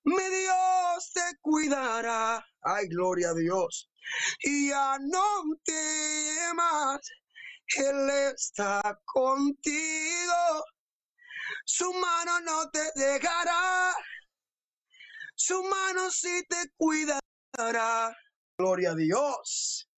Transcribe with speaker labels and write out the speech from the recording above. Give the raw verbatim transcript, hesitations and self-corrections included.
Speaker 1: Mi Dios te cuidará. Ay, gloria a Dios. Y ya no temas, Él está contigo. Su mano no te dejará. Su mano sí te cuidará. Gloria a Dios.